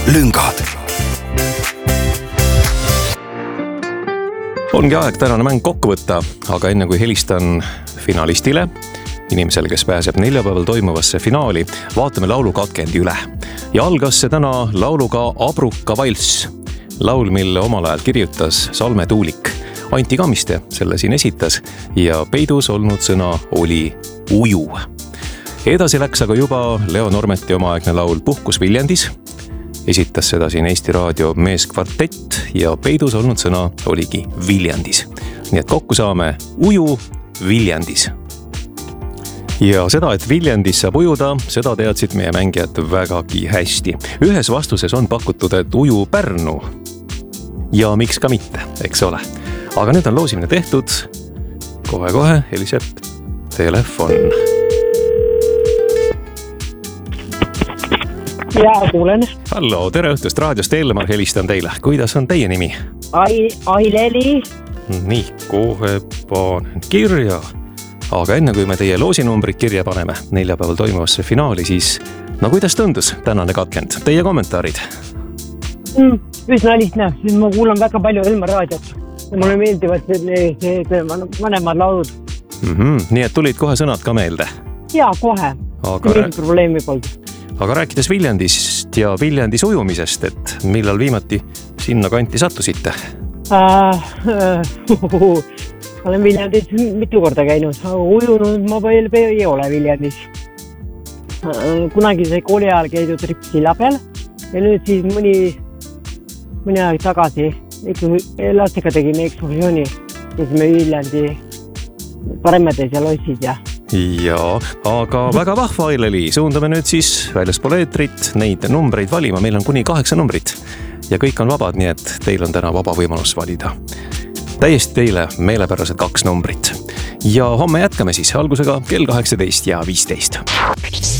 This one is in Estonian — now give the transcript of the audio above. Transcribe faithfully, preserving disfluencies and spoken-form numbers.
lüngad. Ongi aeg tänane mäng kokku võtta, aga enne kui helistan finalistile, inimesele, kes pääseb neljapäeval toimuvasse finaali, vaatame laulu katkendi üle. Ja algas see täna lauluga Abruka valss, laul, mille omal ajal kirjutas Salme Tuulik. Anti Kammiste selle siin esitas ja peidus olnud sõna oli uju. Edasi läks aga juba Leo Normeti omaaegne laul Puhkus Viljandis. Esitas seda siin Eesti Raadio meeskvartett ja peidus olnud sõna oligi Viljandis. Nii et kokku saame uju Viljandis. Ja seda, et Viljandis saab ujuda, seda teadsid meie mängijad vägagi hästi. Ühes vastuses on pakutud, et uju Pärnu. Ja miks ka mitte, eks ole. Aga nüüd on loosimine tehtud. Kohe-kohe heliseb telefon. Jaa, kuulen. Hallo, tere õhtust raadiost, Eelmar helistan teile. Kuidas on teie nimi? Ai, Aileli. Nii, kohe panen kirja. Aga enne kui me teie loosinumbrid kirja paneme neljapäeval toimuvasse finaali, siis no kuidas tundus tänane katkend? Teie kommentaarid? Mm, üsna lihtne. Ma kuulan väga palju Elmar raadiot. Mulle meeldivad need vanemad laulud. Mm-hmm. Nii et tulid kohe sõnad ka meelde? Jaa, kohe. Aga, rää... probleemi polnud. Aga rääkides Viljandist ja Viljandis ujumisest, et millal viimati sinna kanti sattusite? Äh, äh, olen Viljandis mitu korda käinud. Ujunud ma veel ei ole Viljandis. Kunagi sai kooli ajal käidud Ripsilla peal ja nüüd siis mõni, mõni aeg tagasi lastega tegime ekskursiooni ja siis me Viljandi Paremades ja Lossid ja Jaa, aga väga vahva, Aileli. Suundame nüüd siis väljaspool eetrit neid numbreid valima. Meil on kuni kaheksa numbrit ja kõik on vabad, nii et teil on täna vaba võimalus valida. Täiesti teile meelepärased kaks numbrit. Ja homme jätkame siis algusega kell kaheksateist ja viisteist.